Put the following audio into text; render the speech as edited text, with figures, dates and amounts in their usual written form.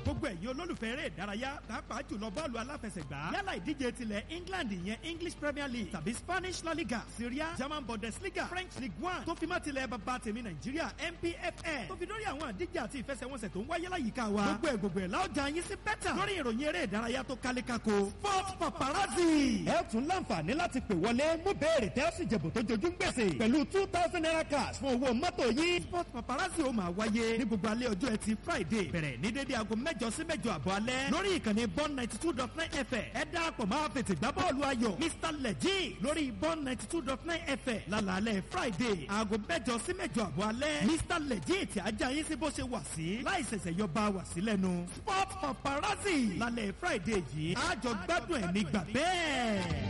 gbogbo ẹ̀yin olólùfẹ́ eré ìdárayá pàápàá jùlọ bọ́ọ̀lù aláfẹsẹ̀gbá yálà ìdíje tilẹ̀ England ìyẹn English Premier League tàbí Spanish La Liga, Syria, German Bundesliga, French Ligue 1 tó fi mọ́ tilẹ̀ bàbá tèmi Nàìjíríà NPFL tó fi dórí àwọn àdíje àti ìfẹsẹ̀wọnsẹ̀ tó ń wáyé láyìíká wa gbogbo ẹ̀ láọjà yín sí bẹ́tà lórí ìròyìn eré ìdárayá tó kálékáko Sport Paparazzi. ẹ tún láǹfààní láti pè wọlé mú béèrè tẹ́ ó sì jẹ̀bù tó jojú gbèsè pẹ̀lú 2,000 naira cash fún owó mọ́tò yín. Sport Paparazzi ó máa wáyé ní gbogbo alẹ́ ọjọ́ ẹtì Friday bẹ̀rẹ̀ ní dédé aago 8 sí 8:30 alẹ́ lórí ìkànnì Bond 92.9 FM. ẹ darapọ̀ máa fètè gbá bọ́ọ̀lù ayọ̀ Mr Legit lórí Bond 92.9 FM lálàálẹ̀ Friday aago 8 sí 8:30 alẹ́. Mr Legit ajá yín sí bó ṣe wà sí láì ṣẹ̀ṣẹ̀ yọ bá wà sí lẹ́nu. Sport Paparazzi lálẹ́ Friday yìí àjọ gbádùn ẹ̀ nígbà bẹ́ẹ̀.